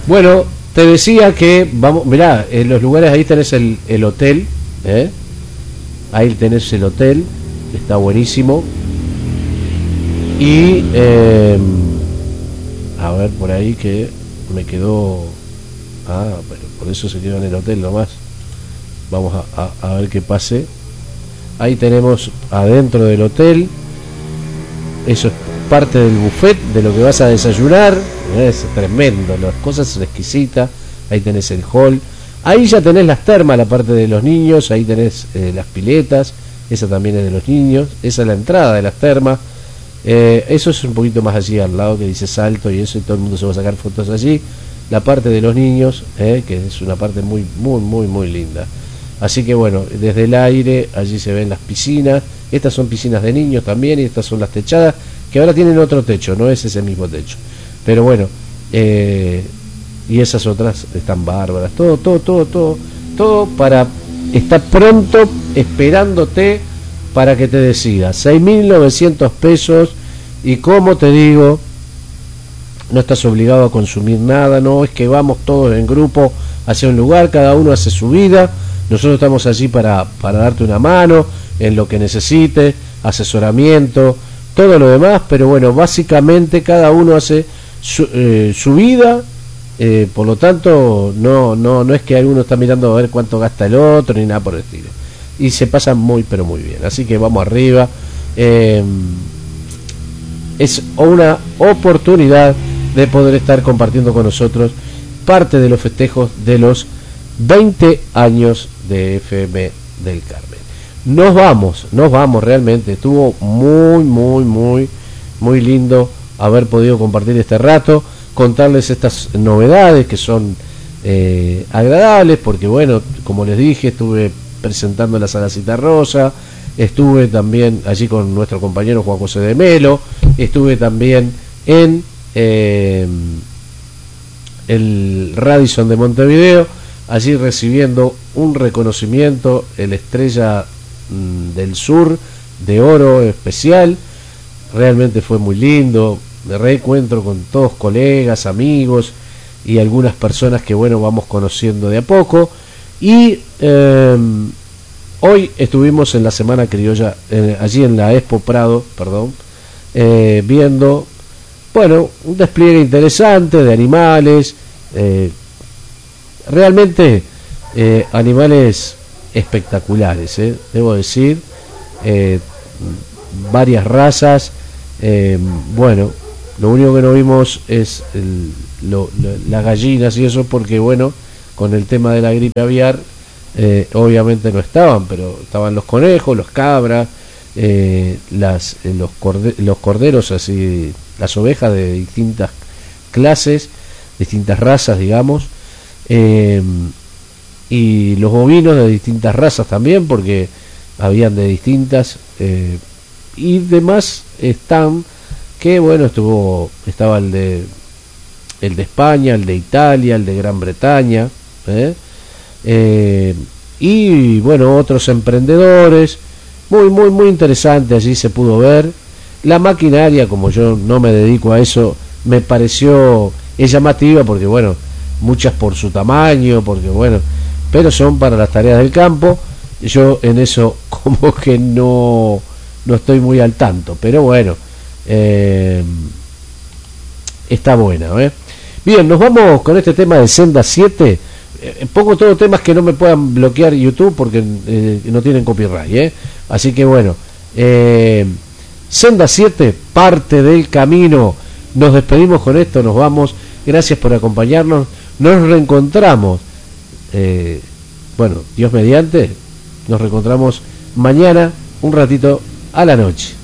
Bueno, te decía que vamos, mirá, en los lugares ahí tenés el hotel, ¿eh? Ahí tenés el hotel, está buenísimo. Y a ver por ahí que me quedó. Pero por eso se quedó en el hotel nomás. Vamos a ver qué pase. Ahí tenemos adentro del hotel. Eso es parte del buffet, de lo que vas a desayunar. Es tremendo, las cosas son exquisitas. Ahí tenés el hall. Ahí ya tenés las termas, la parte de los niños. Ahí tenés las piletas. Esa también es de los niños. Esa es la entrada de las termas. Eso es un poquito más allí al lado, que dice Salto y eso, y todo el mundo se va a sacar fotos allí. La parte de los niños, que es una parte muy, muy, muy, muy linda. Así que bueno, desde el aire allí se ven las piscinas. Estas son piscinas de niños también, y estas son las techadas, que ahora tienen otro techo, no es ese mismo techo. Pero bueno, y esas otras están bárbaras. Todo para estar pronto esperándote para que te decidas. 6.900 pesos, y como te digo, no estás obligado a consumir nada, no es que vamos todos en grupo hacia un lugar, cada uno hace su vida. Nosotros estamos allí para darte una mano en lo que necesites, asesoramiento, todo lo demás, pero bueno, básicamente cada uno hace su vida, por lo tanto no es que alguno está mirando a ver cuánto gasta el otro ni nada por el estilo, y se pasa muy pero muy bien. Así que vamos arriba. Es una oportunidad de poder estar compartiendo con nosotros parte de los festejos de los 20 años de FM del Carmen. Nos vamos realmente. Estuvo muy lindo haber podido compartir este rato, contarles estas novedades que son agradables, porque bueno, como les dije, estuve presentando la Salacita Rosa, estuve también allí con nuestro compañero Juan José de Melo, estuve también en el Radisson de Montevideo, allí recibiendo un reconocimiento, el Estrella del Sur de Oro especial. Realmente fue muy lindo, me reencuentro con todos colegas, amigos y algunas personas que bueno, vamos conociendo de a poco. Y hoy estuvimos en la Semana Criolla, allí en la Expo Prado, viendo, bueno, un despliegue interesante de animales, realmente animales espectaculares, debo decir, varias razas. Bueno, lo único que no vimos es las gallinas y eso, porque bueno, con el tema de la gripe aviar, obviamente no estaban, pero estaban los conejos, los cabras, los corderos, así, las ovejas de distintas clases, distintas razas, digamos, y los bovinos de distintas razas también, porque habían de distintas, y demás están, que bueno, estaba el de España, el de Italia, el de Gran Bretaña, y bueno, otros emprendedores, muy interesante. Allí se pudo ver la maquinaria. Como yo no me dedico a eso, me pareció llamativa, porque bueno, muchas por su tamaño, porque bueno, pero son para las tareas del campo. Yo en eso como que no estoy muy al tanto, pero bueno, está buena, Bien, nos vamos con este tema de Senda 7. Pongo todos temas que no me puedan bloquear YouTube, porque no tienen copyright, así que bueno, Senda 7, parte del camino. Nos despedimos con esto, nos vamos. Gracias por acompañarnos. Nos reencontramos, bueno, Dios mediante, nos reencontramos mañana un ratito a la noche.